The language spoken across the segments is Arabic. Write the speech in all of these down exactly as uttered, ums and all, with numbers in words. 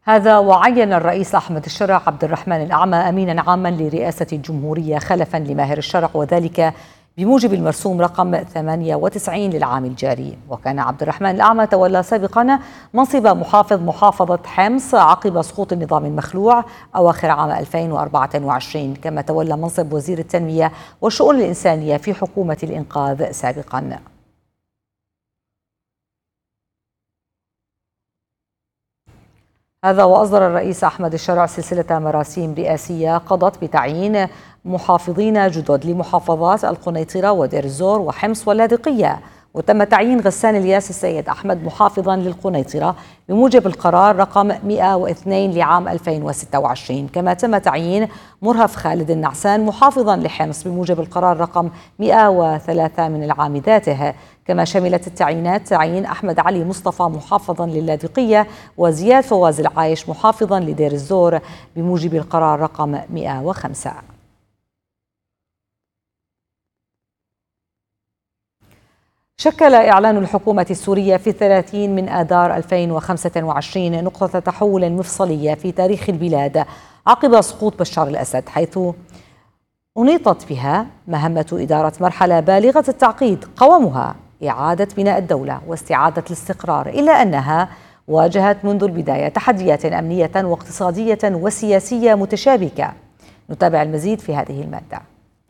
هذا وعين الرئيس أحمد الشرع عبد الرحمن الأعمى أمينا عاما لرئاسة الجمهورية خلفا لماهر الشرع، وذلك بموجب المرسوم رقم ثمانية وتسعين للعام الجاري. وكان عبد الرحمن الأعمى تولى سابقا منصب محافظ محافظة حمص عقب سقوط النظام المخلوع أواخر عام ألفين وأربعة وعشرين، كما تولى منصب وزير التنمية والشؤون الإنسانية في حكومة الإنقاذ سابقا. هذا وأصدر الرئيس أحمد الشرع سلسلة مراسيم رئاسية قضت بتعيين محافظين جدد لمحافظات القنيطرة ودير الزور وحمص واللاذقية، وتم تعيين غسان الياس السيد أحمد محافظا للقنيطرة بموجب القرار رقم مئة واثنين لعام ألفين وستة وعشرين، كما تم تعيين مرهف خالد النعسان محافظا لحمص بموجب القرار رقم مئة وثلاثة من العام ذاته. كما شملت التعيينات تعيين أحمد علي مصطفى محافظا لللاذقية وزياد فواز العايش محافظا لدير الزور بموجب القرار رقم مئة وخمسة. شكل إعلان الحكومة السورية في الثلاثين من آذار ألفين وخمسة وعشرين نقطة تحول مفصلية في تاريخ البلاد عقب سقوط بشار الأسد، حيث أنيطت بها مهمة إدارة مرحلة بالغة التعقيد قوامها إعادة بناء الدولة واستعادة الاستقرار، إلا أنها واجهت منذ البداية تحديات أمنية واقتصادية وسياسية متشابكة. نتابع المزيد في هذه المادة.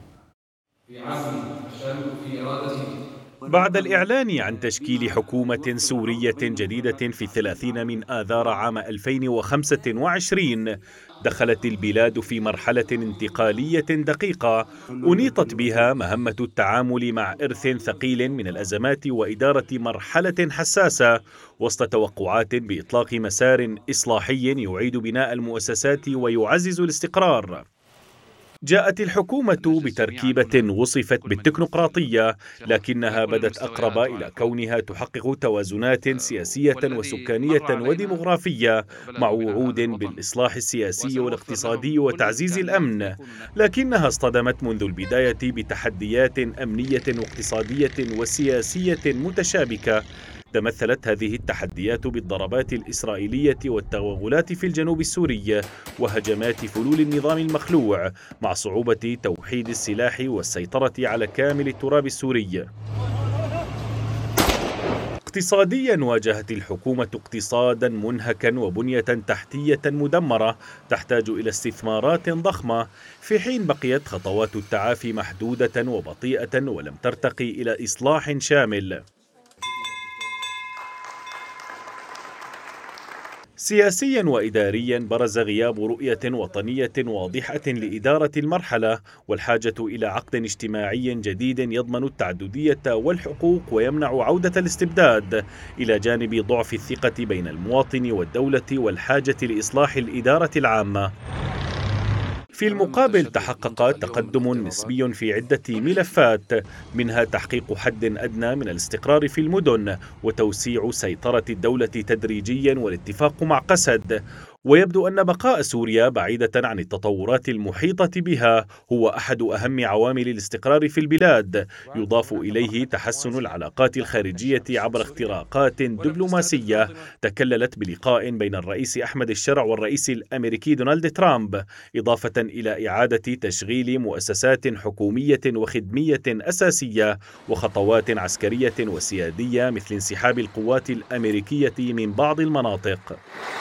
بعد الإعلان عن تشكيل حكومة سورية جديدة في الثلاثين من آذار عام ألفين وخمسة وعشرين، دخلت البلاد في مرحلة انتقالية دقيقة أنيطت بها مهمة التعامل مع إرث ثقيل من الأزمات وإدارة مرحلة حساسة وسط توقعات بإطلاق مسار إصلاحي يعيد بناء المؤسسات ويعزز الاستقرار. جاءت الحكومة بتركيبة وصفت بالتكنوقراطية، لكنها بدت أقرب إلى كونها تحقق توازنات سياسية وسكانية وديمغرافية مع وعود بالإصلاح السياسي والاقتصادي وتعزيز الأمن، لكنها اصطدمت منذ البداية بتحديات أمنية واقتصادية وسياسية متشابكة. تمثلت هذه التحديات بالضربات الإسرائيلية والتوغلات في الجنوب السوري وهجمات فلول النظام المخلوع، مع صعوبة توحيد السلاح والسيطرة على كامل التراب السوري. اقتصاديا، واجهت الحكومة اقتصادا منهكا وبنية تحتية مدمرة تحتاج إلى استثمارات ضخمة، في حين بقيت خطوات التعافي محدودة وبطيئة ولم ترتقي إلى إصلاح شامل. سياسيا وإداريا، برز غياب رؤية وطنية واضحة لإدارة المرحلة والحاجة إلى عقد اجتماعي جديد يضمن التعددية والحقوق ويمنع عودة الاستبداد، إلى جانب ضعف الثقة بين المواطن والدولة والحاجة لإصلاح الإدارة العامة. في المقابل، تحقق تقدم نسبي في عدة ملفات، منها تحقيق حد أدنى من الاستقرار في المدن وتوسيع سيطرة الدولة تدريجيا والاتفاق مع قسد. ويبدو أن بقاء سوريا بعيدة عن التطورات المحيطة بها هو أحد أهم عوامل الاستقرار في البلاد، يضاف إليه تحسن العلاقات الخارجية عبر اختراقات دبلوماسية تكللت بلقاء بين الرئيس أحمد الشرع والرئيس الأمريكي دونالد ترامب، إضافة إلى إعادة تشغيل مؤسسات حكومية وخدمية أساسية وخطوات عسكرية وسيادية مثل انسحاب القوات الأمريكية من بعض المناطق.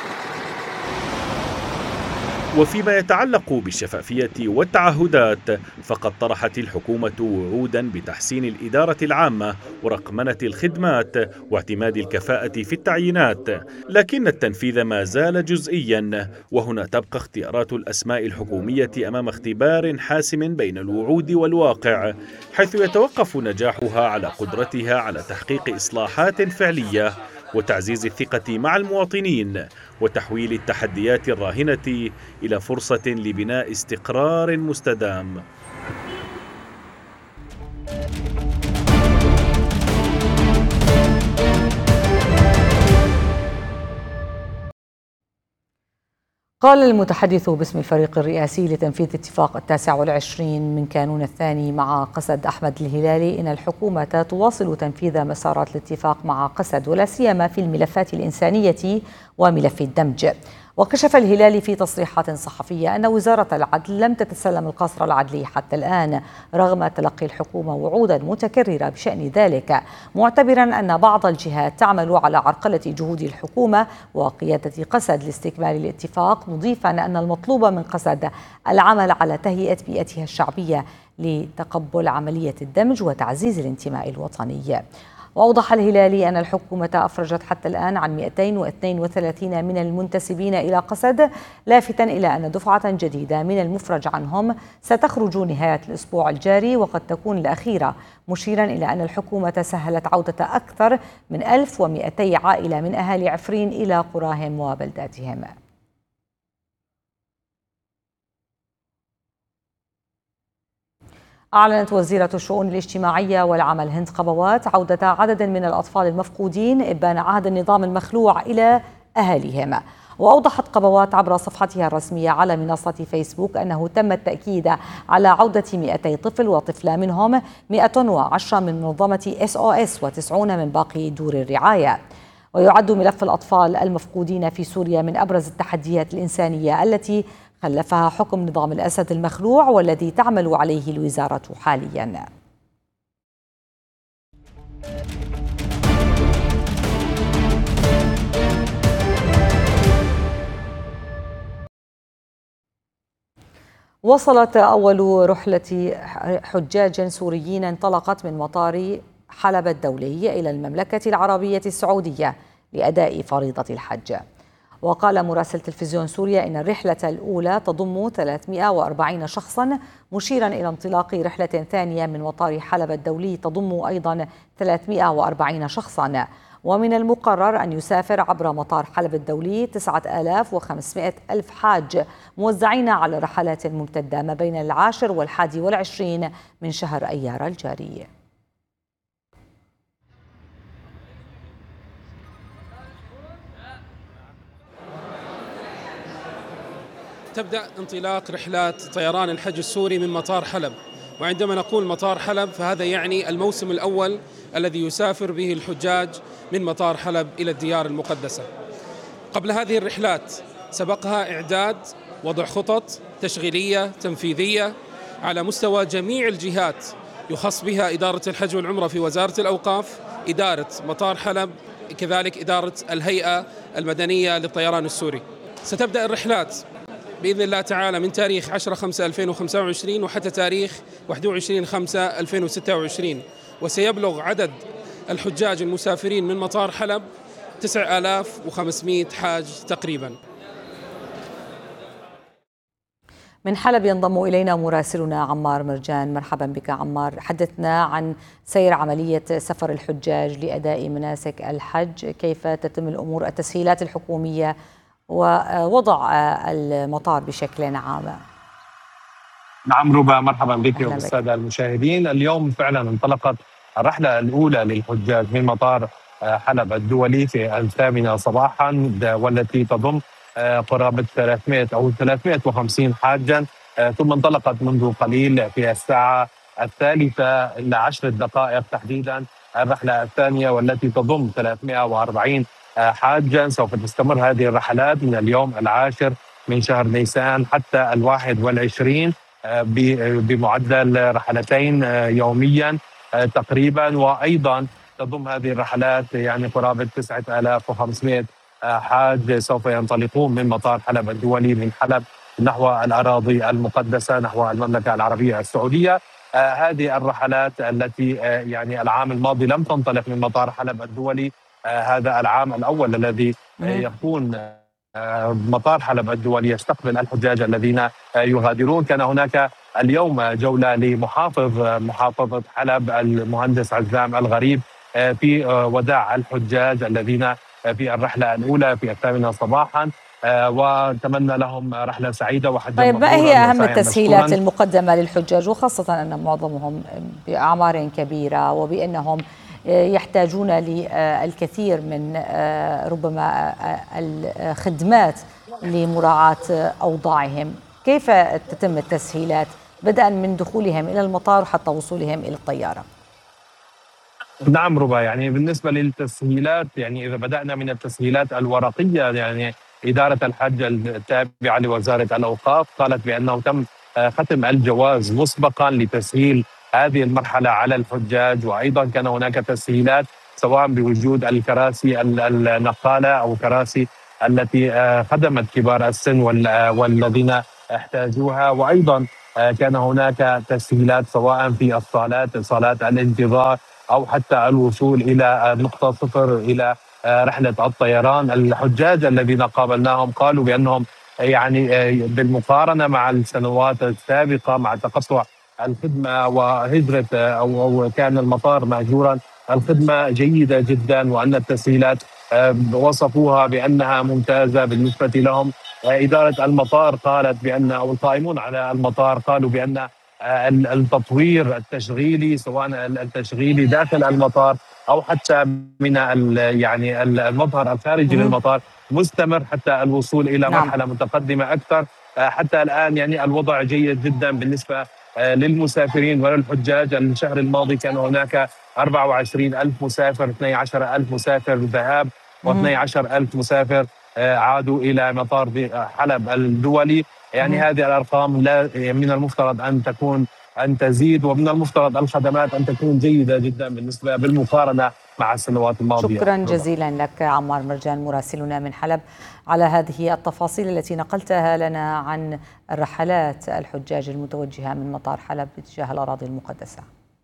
وفيما يتعلق بالشفافية والتعهدات، فقد طرحت الحكومة وعودا بتحسين الإدارة العامة ورقمنة الخدمات واعتماد الكفاءة في التعيينات، لكن التنفيذ ما زال جزئيا، وهنا تبقى اختيارات الأسماء الحكومية أمام اختبار حاسم بين الوعود والواقع، حيث يتوقف نجاحها على قدرتها على تحقيق إصلاحات فعلية وتعزيز الثقة مع المواطنين وتحويل التحديات الراهنة إلى فرصة لبناء استقرار مستدام. قال المتحدث باسم الفريق الرئاسي لتنفيذ اتفاق التاسع والعشرين من كانون الثاني مع قسد أحمد الهلالي إن الحكومة تواصل تنفيذ مسارات الاتفاق مع قسد ولا سيما في الملفات الإنسانية وملف الدمج. وكشف الهلالي في تصريحات صحفية أن وزارة العدل لم تتسلم القصر العدلي حتى الآن رغم تلقي الحكومة وعودا متكررة بشأن ذلك، معتبرا أن بعض الجهات تعمل على عرقلة جهود الحكومة وقيادة قسد لاستكمال الاتفاق، مضيفا أن المطلوب من قسد العمل على تهيئة بيئتها الشعبية لتقبل عملية الدمج وتعزيز الانتماء الوطني. وأوضح الهلالي أن الحكومة أفرجت حتى الآن عن مئتين واثنين وثلاثين من المنتسبين إلى قسد، لافتاً إلى أن دفعة جديدة من المفرج عنهم ستخرج نهاية الأسبوع الجاري وقد تكون الأخيرة، مشيراً إلى أن الحكومة سهلت عودة أكثر من ألف ومئتي عائلة من أهالي عفرين إلى قراهم وبلداتهم. أعلنت وزيرة الشؤون الاجتماعية والعمل هند قبوات عودة عدد من الأطفال المفقودين إبان عهد النظام المخلوع إلى أهاليهم. وأوضحت قبوات عبر صفحتها الرسمية على منصة فيسبوك أنه تم التأكيد على عودة مئتي طفل وطفلة، منهم مئة وعشرة من منظمة إس أو إس وتسعون من باقي دور الرعاية. ويعد ملف الأطفال المفقودين في سوريا من أبرز التحديات الإنسانية التي خلفها حكم نظام الأسد المخلوع والذي تعمل عليه الوزارة حاليا. وصلت أول رحلة حجاج سوريين انطلقت من مطار حلب الدولي إلى المملكة العربية السعودية لأداء فريضة الحج. وقال مراسل تلفزيون سوريا إن الرحلة الأولى تضم ثلاثمئة وأربعين شخصا، مشيرا إلى انطلاق رحلة ثانية من مطار حلب الدولي تضم أيضا ثلاثمئة وأربعين شخصا. ومن المقرر أن يسافر عبر مطار حلب الدولي تسعة آلاف وخمسمئة ألف حاج موزعين على رحلات ممتدة ما بين العاشر والحادي والعشرين من شهر أيار الجاري. تبدأ انطلاق رحلات طيران الحج السوري من مطار حلب، وعندما نقول مطار حلب فهذا يعني الموسم الأول الذي يسافر به الحجاج من مطار حلب إلى الديار المقدسة. قبل هذه الرحلات سبقها إعداد وضع خطط تشغيلية تنفيذية على مستوى جميع الجهات يخص بها إدارة الحج والعمرة في وزارة الأوقاف، إدارة مطار حلب، كذلك إدارة الهيئة المدنية للطيران السوري. ستبدأ الرحلات بإذن الله تعالى من تاريخ عشرة خمسة ألفين وخمسة وعشرين وحتى تاريخ واحد وعشرين خمسة ألفين وستة وعشرين، وسيبلغ عدد الحجاج المسافرين من مطار حلب تسعة آلاف وخمسمئة حاج تقريبا. من حلب ينضم إلينا مراسلنا عمار مرجان. مرحبا بك عمار، حدثنا عن سير عملية سفر الحجاج لأداء مناسك الحج، كيف تتم الأمور، التسهيلات الحكومية ووضع المطار بشكل عام. نعم ربا، مرحبا بك وبالسادة المشاهدين. اليوم فعلا انطلقت الرحلة الأولى للحجاج من مطار حلب الدولي في الثامنة صباحا، والتي تضم قرابة ثلاثمئة أو ثلاثمئة وخمسين حاجا، ثم انطلقت منذ قليل في الساعة الثالثة إلى عشر دقائق تحديدا الرحلة الثانية، والتي تضم ثلاثمئة وأربعين حاجا. سوف تستمر هذه الرحلات من اليوم العاشر من شهر نيسان حتى الواحد والعشرين بمعدل رحلتين يوميا تقريبا، وأيضا تضم هذه الرحلات يعني قرابة تسعة آلاف وخمسمئة حاج سوف ينطلقون من مطار حلب الدولي من حلب نحو الأراضي المقدسة نحو المملكة العربية السعودية. آه هذه الرحلات التي آه يعني العام الماضي لم تنطلق من مطار حلب الدولي، آه هذا العام الأول الذي آه يكون آه مطار حلب الدولي يستقبل الحجاج الذين آه يغادرون. كان هناك اليوم جولة لمحافظ آه محافظة حلب المهندس عزام الغريب آه في آه وداع الحجاج الذين آه في الرحلة الأولى في الثامنة صباحا، آه وتمنى لهم رحلة سعيدة وحجا طيب، ما هي أهم التسهيلات مشكورا المقدمة للحجاج، وخاصة أن معظمهم بأعمار كبيرة وبأنهم يحتاجون للكثير من ربما الخدمات لمراعاة أوضاعهم؟ كيف تتم التسهيلات بدءا من دخولهم إلى المطار حتى وصولهم إلى الطيارة؟ نعم ربا، يعني بالنسبة للتسهيلات، يعني إذا بدأنا من التسهيلات الورقية، يعني إدارة الحج التابعة لوزارة الأوقاف قالت بأنه تم ختم الجواز مسبقا لتسهيل هذه المرحلة على الحجاج، وأيضا كان هناك تسهيلات سواء بوجود الكراسي النقالة أو كراسي التي خدمت كبار السن والذين احتاجوها، وأيضا كان هناك تسهيلات سواء في الصالات صالات الانتظار أو حتى الوصول إلى نقطة صفر إلى رحلة الطيران. الحجاج الذين قابلناهم قالوا بأنهم يعني بالمقارنة مع السنوات السابقة مع تقطع الخدمة وهجرة أو, أو كان المطار مهجورا، الخدمة جيدة جدا وأن التسهيلات وصفوها بأنها ممتازة بالنسبة لهم. إدارة المطار قالت بأن أو القائمون على المطار قالوا بأن التطوير التشغيلي سواء التشغيلي داخل المطار أو حتى من يعني المظهر الخارجي للمطار مستمر حتى الوصول إلى نعم. مرحلة متقدمة أكثر. حتى الآن يعني الوضع جيد جدا بالنسبة للمسافرين وللحجاج. الشهر الماضي كان هناك أربعة وعشرين ألف مسافر، اثني عشر ألف مسافر ذهاب واثني عشر ألف مسافر عادوا إلى مطار حلب الدولي. يعني هذه الأرقام لا من المفترض أن تكون أن تزيد، ومن المفترض الخدمات أن تكون جيدة جدا بالنسبة بالمقارنة مع السنوات الماضية. شكرا جزيلا لك عمار مرجان مراسلنا من حلب على هذه التفاصيل التي نقلتها لنا عن الرحلات الحجاج المتوجهة من مطار حلب باتجاه الأراضي المقدسة.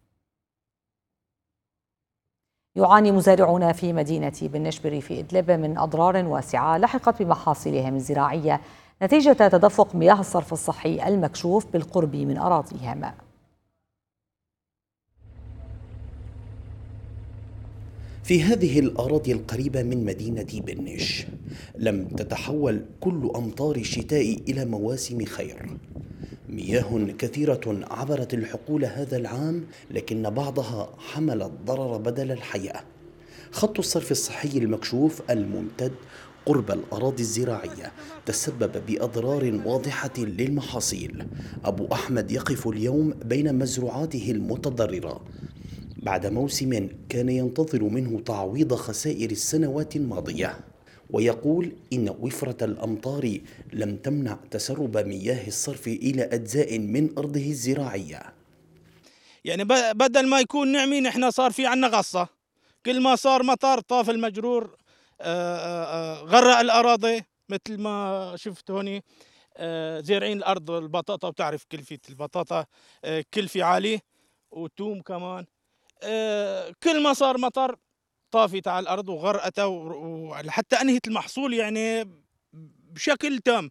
يعاني مزارعون في مدينة بنش بريف إدلب من أضرار واسعة لحقت بمحاصيلهم الزراعية نتيجة تدفق مياه الصرف الصحي المكشوف بالقرب من أراضيهم. في هذه الأراضي القريبة من مدينة بنش لم تتحول كل أمطار الشتاء إلى مواسم خير. مياه كثيرة عبرت الحقول هذا العام، لكن بعضها حمل الضرر بدل الحياة. خط الصرف الصحي المكشوف الممتد قرب الأراضي الزراعية تسبب بأضرار واضحة للمحاصيل. أبو أحمد يقف اليوم بين مزروعاته المتضررة بعد موسم كان ينتظر منه تعويض خسائر السنوات الماضية، ويقول إن وفرة الأمطار لم تمنع تسرب مياه الصرف إلى أجزاء من أرضه الزراعية. يعني بدل ما يكون نعمين احنا صار في عنا غصة، كل ما صار مطر طاف المجرور غرق الأراضي مثل ما شفت هوني. زارعين الأرض البطاطا، وبتعرف كلفة البطاطا كلفة عالية، وتوم كمان. كل ما صار مطر طافت على الأرض وغرقتها وحتى أنهت المحصول يعني بشكل تام.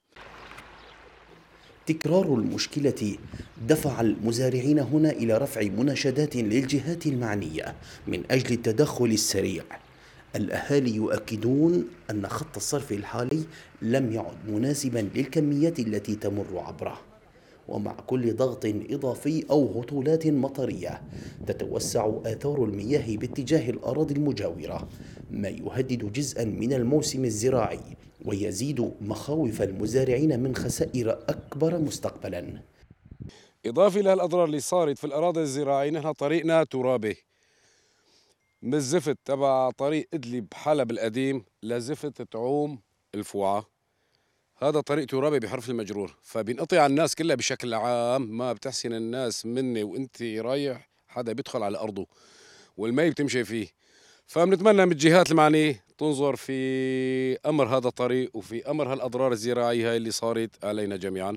تكرار المشكلة دفع المزارعين هنا إلى رفع مناشدات للجهات المعنية من أجل التدخل السريع. الأهالي يؤكدون أن خط الصرف الحالي لم يعد مناسبا للكميات التي تمر عبره، ومع كل ضغط إضافي أو هطولات مطرية تتوسع آثار المياه باتجاه الأراضي المجاورة، ما يهدد جزءا من الموسم الزراعي ويزيد مخاوف المزارعين من خسائر أكبر مستقبلا. إضافة إلى الأضرار اللي صارت في الأراضي الزراعية، نحن طريقنا ترابي من الزفت تبع طريق إدلب حلب القديم لزفت تعوم الفوعة. هذا طريق ترابي بحرف المجرور، فبينقطع الناس كلها بشكل عام. ما بتحسن الناس مني وانت رايح حدا بيدخل على أرضه والمي بتمشي فيه. فبنتمنى من الجهات المعنية تنظر في أمر هذا الطريق وفي أمر هالأضرار الزراعية اللي صارت علينا جميعا.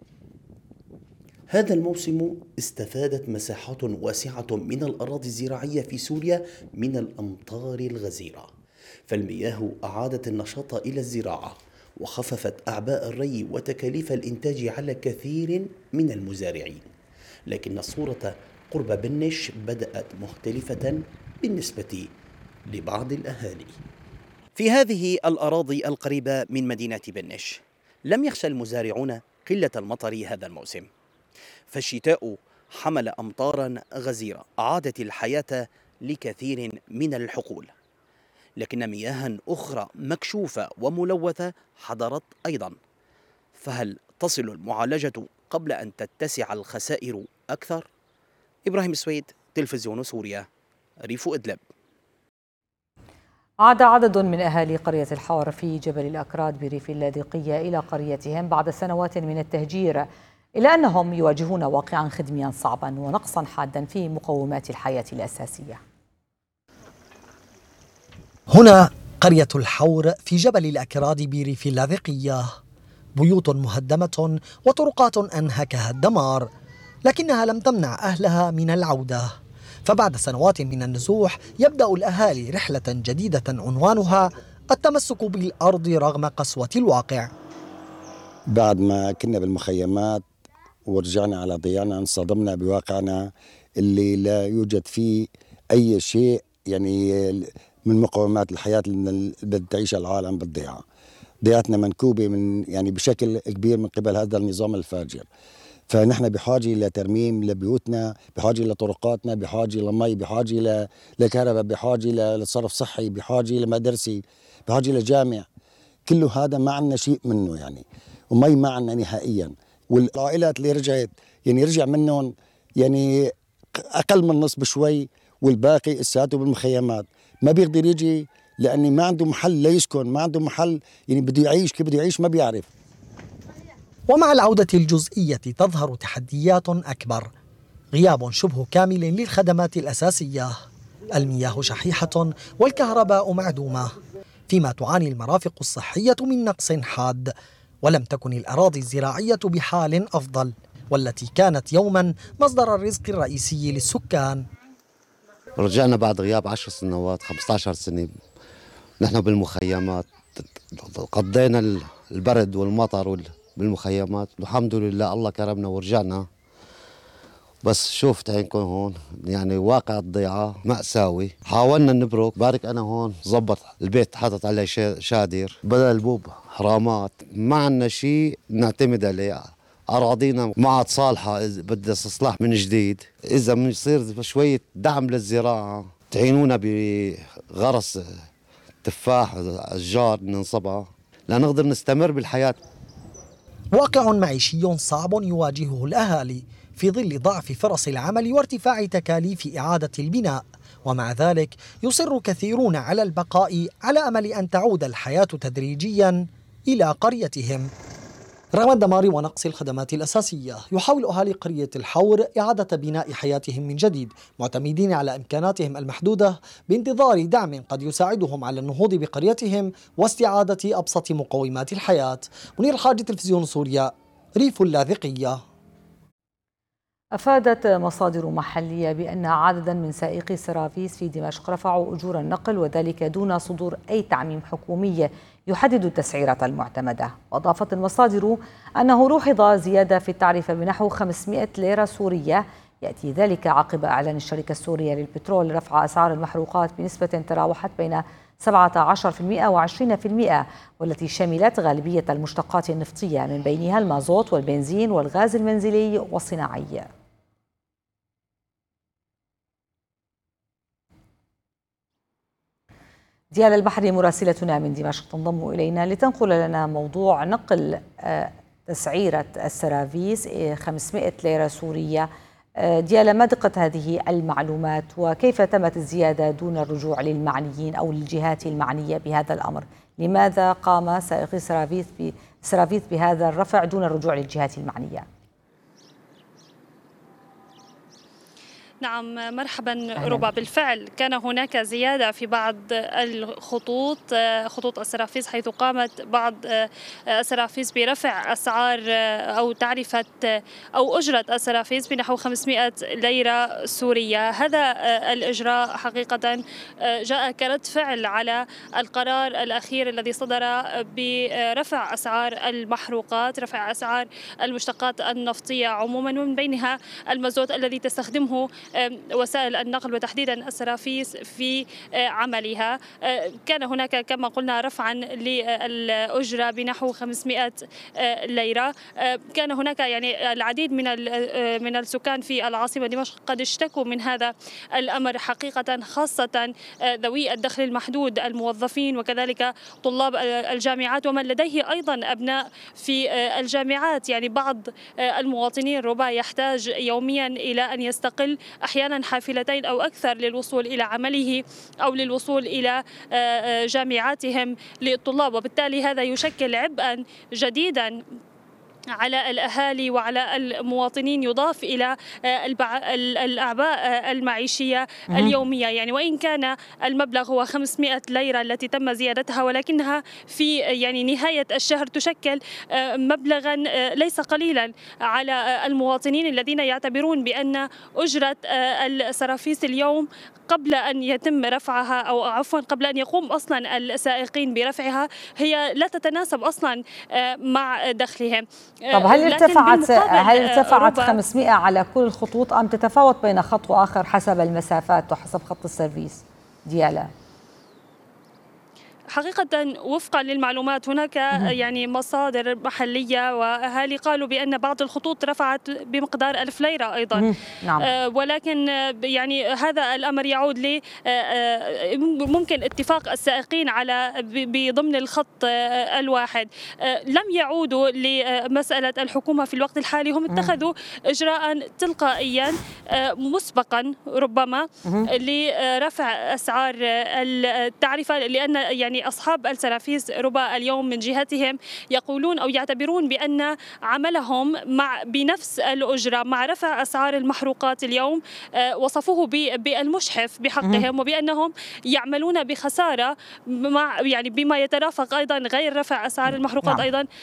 هذا الموسم استفادت مساحات واسعة من الأراضي الزراعية في سوريا من الأمطار الغزيرة، فالمياه أعادت النشاط إلى الزراعة وخففت أعباء الري وتكاليف الإنتاج على كثير من المزارعين. لكن الصورة قرب بنش بدأت مختلفة بالنسبة لبعض الأهالي. في هذه الأراضي القريبة من مدينة بنش لم يخشى المزارعون قلة المطر هذا الموسم، فالشتاء حمل أمطارا غزيرة أعادت الحياة لكثير من الحقول، لكن مياه أخرى مكشوفة وملوثة حضرت أيضا. فهل تصل المعالجة قبل أن تتسع الخسائر أكثر؟ إبراهيم السويد، تلفزيون سوريا، ريف إدلب. عاد عدد من أهالي قرية الحور في جبل الأكراد بريف اللاذقية إلى قريتهم بعد سنوات من التهجير، إلا أنهم يواجهون واقعا خدميا صعبا ونقصا حادا في مقومات الحياة الأساسية. هنا قرية الحور في جبل الأكراد بريف اللاذقية، بيوت مهدمة وطرقات أنهكها الدمار، لكنها لم تمنع أهلها من العودة. فبعد سنوات من النزوح يبدأ الأهالي رحلة جديدة عنوانها التمسك بالأرض رغم قسوة الواقع. بعد ما كنا بالمخيمات ورجعنا على ضيانا انصدمنا بواقعنا اللي لا يوجد فيه أي شيء يعني من مقومات الحياة اللي بدها تعيشها العالم بالضيعة. ضيعتنا منكوبة من يعني بشكل كبير من قبل هذا النظام الفاجر. فنحن بحاجة لترميم لبيوتنا، بحاجة لطرقاتنا، بحاجة لمي، بحاجة لكهرباء، بحاجة لصرف صحي، بحاجة لمدرسة، بحاجة لجامع. كله هذا ما عندنا شيء منه يعني، ومي ما عندنا نهائيا. والعائلات اللي رجعت يعني رجع منهم يعني أقل من نص بشوي، والباقي اساته بالمخيمات. ما بيقدر يجي لأني ما عنده محل ليسكن، ما عنده محل يعني بده يعيش، كيف بده يعيش ما بيعرف. ومع العودة الجزئية تظهر تحديات أكبر، غياب شبه كامل للخدمات الأساسية، المياه شحيحة والكهرباء معدومة، فيما تعاني المرافق الصحية من نقص حاد. ولم تكن الأراضي الزراعية بحال أفضل، والتي كانت يوما مصدر الرزق الرئيسي للسكان. رجعنا بعد غياب عشر سنوات خمسة عشر سنة نحن بالمخيمات، قضينا البرد والمطر بالمخيمات، والحمد لله الله كرمنا ورجعنا. بس شوفت عينكم هون يعني واقع الضيعة مأساوي. حاولنا نبرك، بارك أنا هون زبط البيت حاطط عليه شادر بدل البوب حرامات، ما عنا شيء نعتمد عليه. أراضينا ما عاد صالحة، بدها استصلاح من جديد. إذا بنصير شوية دعم للزراعة، تعينونا بغرس تفاح أشجار ننصبها لنقدر نستمر بالحياة. واقع معيشي صعب يواجهه الأهالي في ظل ضعف فرص العمل وارتفاع تكاليف إعادة البناء، ومع ذلك يصر كثيرون على البقاء على أمل أن تعود الحياة تدريجيا إلى قريتهم. رغم الدمار ونقص الخدمات الأساسية، يحاول أهالي قرية الحور إعادة بناء حياتهم من جديد، معتمدين على إمكاناتهم المحدودة بانتظار دعم قد يساعدهم على النهوض بقريتهم واستعادة أبسط مقومات الحياة. منير الحاج، تلفزيون سوريا، ريف اللاذقية. أفادت مصادر محلية بأن عددا من سائقي السرافيس في دمشق رفعوا أجور النقل، وذلك دون صدور أي تعميم حكومي يحدد التسعيرات المعتمدة. وأضافت المصادر أنه لوحظ زيادة في التعرفة بنحو خمسمائة ليرة سورية، يأتي ذلك عقب إعلان الشركة السورية للبترول رفع أسعار المحروقات بنسبة تراوحت بين سبعة عشر بالمئة وعشرين بالمئة، والتي شملت غالبية المشتقات النفطية من بينها المازوت والبنزين والغاز المنزلي والصناعي. ديال البحري مراسلتنا من دمشق تنضم إلينا لتنقل لنا موضوع نقل تسعيرة السرافيس خمسمائة ليرة سورية. ديال، ما دقة هذه المعلومات وكيف تمت الزيادة دون الرجوع للمعنيين أو للجهات المعنية بهذا الأمر؟ لماذا قام سائقي السرافيس بهذا الرفع دون الرجوع للجهات المعنية؟ نعم، مرحبا ربا. بالفعل كان هناك زيادة في بعض الخطوط خطوط السرافيس، حيث قامت بعض السرافيس برفع أسعار أو تعرفة أو أجرة السرافيس بنحو خمسمائة ليرة سورية. هذا الإجراء حقيقة جاء كرد فعل على القرار الأخير الذي صدر برفع أسعار المحروقات، رفع أسعار المشتقات النفطية عموما، ومن بينها المازوت الذي تستخدمه وسائل النقل وتحديدا السرافيس في عملها. كان هناك كما قلنا رفعا للأجرة بنحو خمسمائة ليرة. كان هناك يعني العديد من من السكان في العاصمة دمشق قد اشتكوا من هذا الأمر حقيقة، خاصة ذوي الدخل المحدود، الموظفين وكذلك طلاب الجامعات ومن لديه أيضا أبناء في الجامعات. يعني بعض المواطنين ربما يحتاج يوميا إلى أن يستقل أحيانا حافلتين أو أكثر للوصول إلى عمله أو للوصول إلى جامعاتهم للطلاب، وبالتالي هذا يشكل عبئا جديدا على الأهالي وعلى المواطنين، يضاف إلى الأعباء المعيشية اليومية. يعني وإن كان المبلغ هو خمسمائة ليرة التي تم زيادتها، ولكنها في يعني نهاية الشهر تشكل مبلغا ليس قليلا على المواطنين الذين يعتبرون بأن أجرة السرافيس اليوم قبل أن يتم رفعها أو عفوا قبل أن يقوم أصلا السائقين برفعها هي لا تتناسب أصلا مع دخلهم. طب هل ارتفعت هل ارتفعت خمسمائة على كل الخطوط أم تتفاوت بين خط وآخر حسب المسافات وحسب خط السيرفيس ديالا؟ حقيقة وفقا للمعلومات هناك يعني مصادر محلية وأهالي قالوا بأن بعض الخطوط رفعت بمقدار ألف ليرة أيضا. نعم. ولكن يعني هذا الأمر يعود ل ممكن اتفاق السائقين على بضمن الخط الواحد. لم يعودوا لمسألة الحكومة في الوقت الحالي، هم اتخذوا إجراء تلقائيا مسبقا ربما لرفع أسعار التعرفة، لأن يعني أصحاب السرافيس ربما اليوم من جهتهم يقولون أو يعتبرون بأن عملهم مع بنفس الأجرة مع رفع أسعار المحروقات اليوم وصفوه بالمشحف بحقهم، وبأنهم يعملون بخسارة مع يعني بما يترافق أيضا غير رفع أسعار المحروقات. نعم. أيضا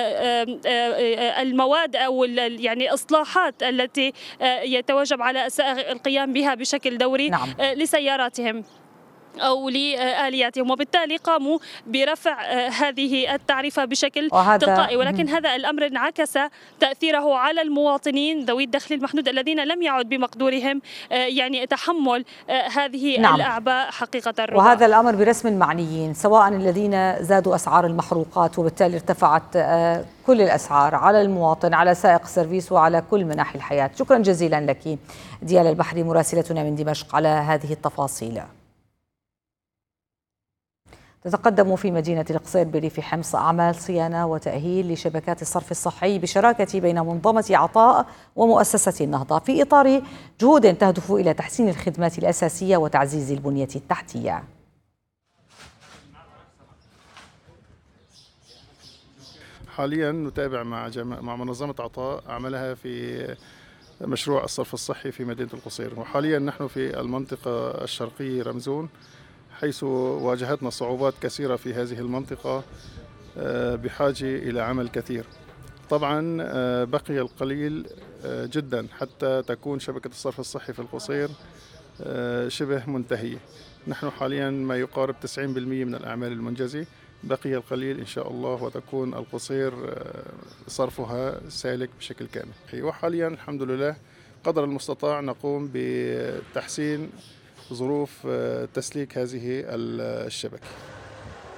المواد أو يعني إصلاحات التي يتوجب على السائق القيام بها بشكل دوري. نعم. لسياراتهم أو لآلياتهم، وبالتالي قاموا برفع هذه التعرفة بشكل تلقائي. ولكن هذا الأمر انعكس تأثيره على المواطنين ذوي الدخل المحدود الذين لم يعد بمقدورهم يعني تحمل هذه نعم. الأعباء حقيقة الربا. وهذا الأمر برسم المعنيين، سواء الذين زادوا أسعار المحروقات وبالتالي ارتفعت كل الأسعار على المواطن، على سائق السيرفيس، وعلى كل مناحي الحياة. شكرا جزيلا لك ديالا البحري مراسلتنا من دمشق على هذه التفاصيل. تتقدم في مدينة القصير بريف حمص أعمال صيانة وتأهيل لشبكات الصرف الصحي بشراكة بين منظمة عطاء ومؤسسة النهضة في إطار جهود تهدف إلى تحسين الخدمات الأساسية وتعزيز البنية التحتية. حاليا نتابع مع جم... مع منظمة عطاء عملها في مشروع الصرف الصحي في مدينة القصير، وحاليا نحن في المنطقة الشرقية رمزون، حيث واجهتنا صعوبات كثيرة في هذه المنطقة بحاجة إلى عمل كثير. طبعا بقي القليل جدا حتى تكون شبكة الصرف الصحي في القصير شبه منتهية. نحن حاليا ما يقارب تسعين بالمئة من الأعمال المنجزة، بقي القليل إن شاء الله وتكون القصير صرفها سالك بشكل كامل. وحاليا الحمد لله قدر المستطاع نقوم بتحسين ظروف تسليك هذه الشبكة.